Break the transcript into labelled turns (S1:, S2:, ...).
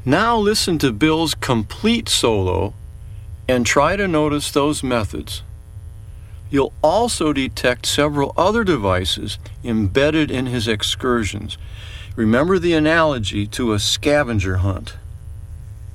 S1: Now listen to Bill's complete solo and try to notice those methods. You'll also detect several other devices embedded in his excursions. Remember the analogy to a scavenger hunt.